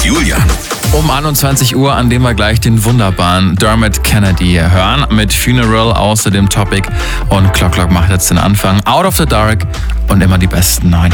Julian. Um 21 Uhr, an dem wir gleich den wunderbaren Dermot Kennedy hören mit Funeral außer dem Topic. Und Clock macht jetzt den Anfang. Out of the Dark und immer die besten neuen